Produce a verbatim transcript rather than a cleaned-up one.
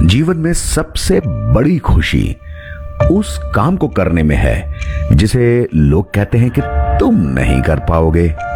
जीवन में सबसे बड़ी खुशी उस काम को करने में है जिसे लोग कहते हैं कि तुम नहीं कर पाओगे।